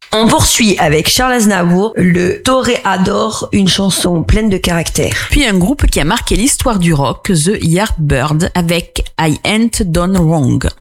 On poursuit avec Charles Aznavour, le Toréador, une chanson pleine de caractère. Puis un groupe qui a marqué l'histoire du rock, The Yardbirds, avec I Ain't Done Wrong.